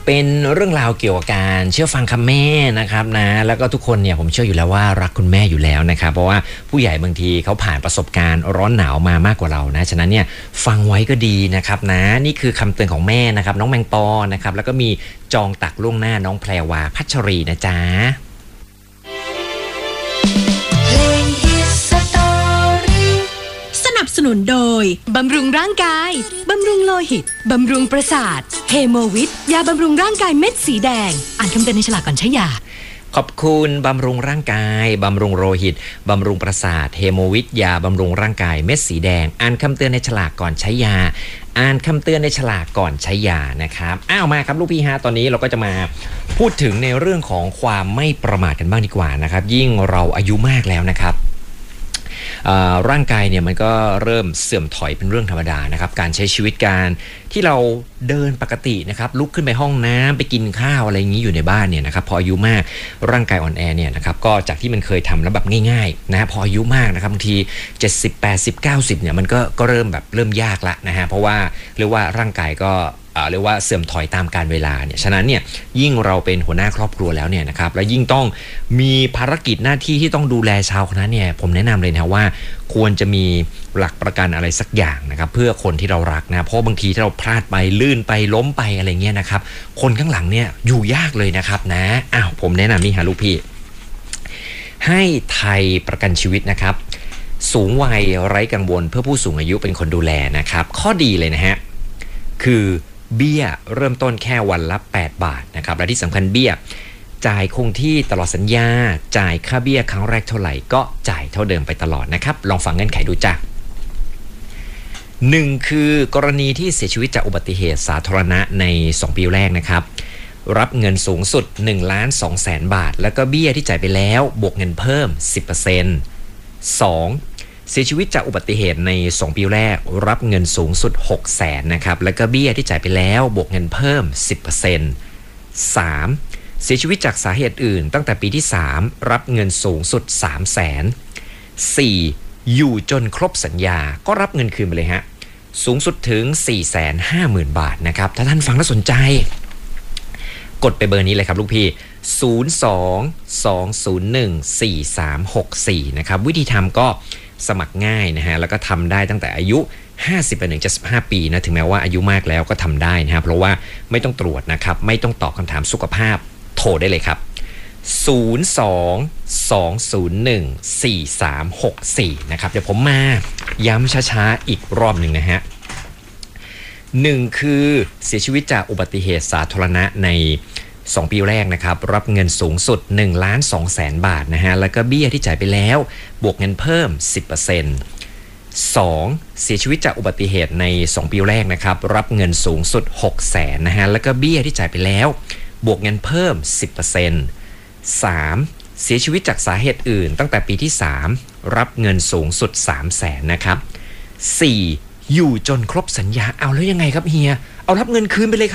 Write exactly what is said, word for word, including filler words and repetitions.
เป็นเรื่องราวเกี่ยวกับการเชื่อฟังคำแม่นะครับนะแล้วก็ทุกคนเนี่ยผมเชื่ออยู่แล้วว่ารักคุณแม่อยู่แล้วนะครับเพราะว่าผู้ใหญ่บางทีเขาผ่านประสบการณ์ร้อนหนาวมามากกว่าเรานะฉะนั้นเนี่ยฟังไว้ก็ดีนะครับนะนี่คือคำเตือนของแม่นะครับน้องแมงปอนะครับแล้วก็มีจองตักล่วงหน้าน้องแพรวาพัชรีนะจ๊ะสนับสนุนโดยบำรุงร่างกายบำรุงโลหิตบำรุงประสาทเฮโมวิทยาบำรุงร่างกายเม็ดสีแดงอ่านคำเตือนในฉลากก่อนใช้ยาขอบคุณบำรุงร่างกายบำรุงโลหิตบำรุงประสาทเฮโมวิทยาบำรุงร่างกายเม็ดสีแดงอ่านคำเตือนในฉลากก่อนใช้ยาอ่านคำเตือนในฉลากก่อนใช้ยานะครับอ้าวมาครับลูกพี่ฮะตอนนี้เราก็จะมาพูดถึงในเรื่องของความไม่ประมาทกันบ้างดีกว่านะครับยิ่งเราอายุมากแล้วนะครับร่างกายเนี่ยมันก็เริ่มเสื่อมถอยเป็นเรื่องธรรมดานะครับการใช้ชีวิตการที่เราเดินปกตินะครับลุกขึ้นไปห้องน้ำไปกินข้าวอะไรอย่างนี้อยู่ในบ้านเนี่ยนะครับพออายุมากร่างกายอ่อนแอเนี่ยนะครับก็จากที่มันเคยทำแล้วแบบง่ายๆนะพออายุมากนะครับบางทีเจ็ดสิบ แปดสิบ เก้าสิบเนี่ยมันก็ก็เริ่มแบบเริ่มยากละนะฮะเพราะว่าเรียกว่าร่างกายก็เรียกว่าเสื่อมถอยตามกาลเวลาเนี่ยฉะนั้นเนี่ยยิ่งเราเป็นหัวหน้าครอบครัวแล้วเนี่ยนะครับและยิ่งต้องมีภารกิจหน้าที่ที่ต้องดูแลชาวคณะเนี่ยผมแนะนำเลยนะว่าควรจะมีหลักประกันอะไรสักอย่างนะครับเพื่อคนที่เรารักนะเพราะบางทีถ้าเราพลาดไปลื่นไปล้มไปอะไรเงี้ยนะครับคนข้างหลังเนี่ยอยู่ยากเลยนะครับนะอ้าวผมแนะนำนี่ฮะลูกพี่ให้ไทยประกันชีวิตนะครับสูงวัยไร้กังวลเพื่อผู้สูงอายุเป็นคนดูแลนะครับข้อดีเลยนะฮะคือเบี้ยเริ่มต้นแค่วันละแปดบาทนะครับและที่สำคัญเบี้ยจ่ายคงที่ตลอดสัญญาจ่ายค่าเบี้ยครั้งแรกเท่าไหร่ก็จ่ายเท่าเดิมไปตลอดนะครับลองฟังเงื่อนไขดูจ้ะหนึ่งคือกรณีที่เสียชีวิตจากอุบัติเหตุสาธารณะในสองปีแรกนะครับรับเงินสูงสุดหนึ่งล้านสองแสนบาทแล้วก็เบี้ยที่จ่ายไปแล้วบวกเงินเพิ่ม สิบเปอร์เซ็นต์ สองเสียชีวิตจากอุบัติเหตุในสองปีแรกรับเงินสูงสุด หกแสนนะครับแล้วก็เบี้ยที่จ่ายไปแล้วบวกเงินเพิ่ม สิบเปอร์เซ็นต์ สาม เสียชีวิตจากสาเหตุอื่นตั้งแต่ปีที่สามรับเงินสูงสุด สามแสน สี่ อยู่จนครบสัญญาก็รับเงินคืนไปเลยฮะสูงสุดถึง สี่แสนห้าหมื่น บาทนะครับถ้าท่านฟังแล้วสนใจกดไปเบอร์นี้เลยครับลูกพี่ศูนย์ สอง สอง ศูนย์ หนึ่ง สี่ สาม หก สี่นะครับวิธีทำก็สมัครง่ายนะฮะแล้วก็ทำได้ตั้งแต่อายุห้าสิบไปถึงเจ็ดสิบห้าปีนะถึงแม้ว่าอายุมากแล้วก็ทำได้นะครับเพราะว่าไม่ต้องตรวจนะครับไม่ต้องตอบคำถามสุขภาพโทรได้เลยครับศูนย์ สอง สอง ศูนย์ หนึ่ง สี่ สาม หก สี่นะครับเดี๋ยวผมมาย้ำช้าๆอีกรอบหนึ่งนะฮะหนึ่งคือเสียชีวิตจากอุบัติเหตุสาธารณะในสองปีแรกนะครับรับเงินสูงสุดหนึ่งล้านสองแสนบาทนะฮะแล้วก็เบี้ยที่จ่ายไปแล้วบวกเงินเพิ่ม สิบเปอร์เซ็นต์ สอง เสียชีวิตจากอุบัติเหตุในสองปีแรกนะครับรับเงินสูงสุด หกแสนนะฮะแล้วก็เบี้ยที่จ่ายไปแล้วบวกเงินเพิ่ม สิบเปอร์เซ็นต์ สาม เสียชีวิตจากสาเหตุอื่นตั้งแต่ปีที่สามรับเงินสูงสุด สามแสนนะครับสี่ อยู่จนครบสัญญาเอาแล้วยังไงครับเฮียเอารับเงินคืนไปเลยครับ